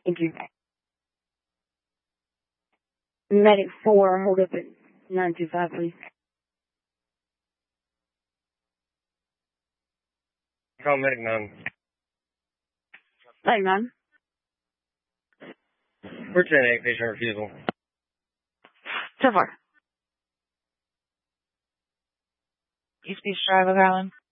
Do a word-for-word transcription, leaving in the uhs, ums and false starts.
Thank you. Medic four, hold up at nine two five, please. Call Medic nine. Medic nine. We're ten eight, patient refusal. So far. East Beach Drive, Oak Island.